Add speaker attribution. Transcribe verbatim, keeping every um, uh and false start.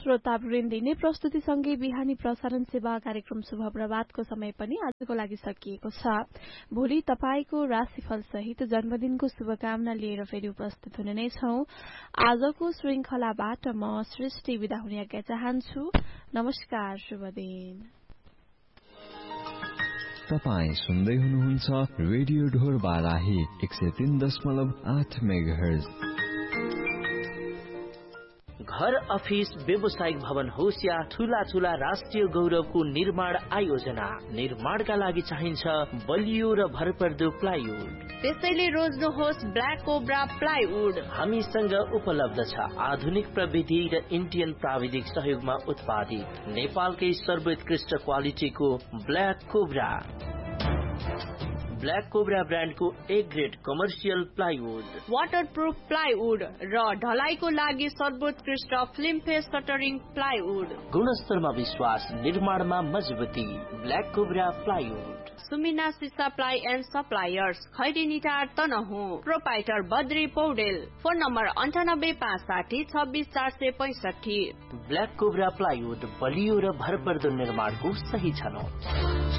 Speaker 1: श्रोतावृन्द दिने प्रस्तुतिसँगै बिहानी प्रसारण सेवा कार्यक्रम शुभ प्रभातको समय पनि आजको लागि सकिएको छ। भोलि तपाईको राशिफल सहित जन्मदिनको शुभकामना लिएर फेरि उपस्थित हुने नै छौं। आजको श्रृंखलाबाट म सृष्टि बिदा हुने आज्ञा चाहन्छु। नमस्कार, शुभ दिन।
Speaker 2: तपाई सुन्दै हुनुहुन्छ रेडियो ढोर बाराही एक सय तीन दशमलव आठ मेगाहर्ज।
Speaker 3: घर, अफिस, व्यावसायिक भवन होस् या ठूला ठूला राष्ट्रिय गौरवको निर्माण आयोजना, निर्माणका लागि चाहिन्छ बलियो र भरपर्दो प्लाइवुड।
Speaker 4: त्यसैले रोज्नुहोस् ब्ल्याक कोब्रा प्लाइवुड।
Speaker 3: हामीसँग उपलब्ध छ आधुनिक प्रविधि र इन्डियन प्राविधिक सहयोगमा उत्पादित नेपालकै सर्वोत्कृष्ट क्वालिटीको ब्ल्याक कोब्रा। ब्ल्याक कोब्रा ब्रान्डको A grade commercial plywood,
Speaker 4: waterproof plywood र ढलाईको लागि सर्वोत्कृष्ट फिल्म फेस सटरिङ प्लाइवुड।
Speaker 3: गुणस्तरमा विश्वास, निर्माणमा मजबुती, ब्ल्याक कोब्रा प्लाइवुड।
Speaker 4: सुमिना सिसा ply and suppliers, खैरीनिटार Tanahun. Proprietor Badri Paudel. Phone number अन्ठानब्बे पाँच साठी छब्बीस चार सय पैंसठी।
Speaker 3: ब्ल्याक कोब्रा प्लाइवुड बलियो र भरपर्दो निर्माणको सही छनौट।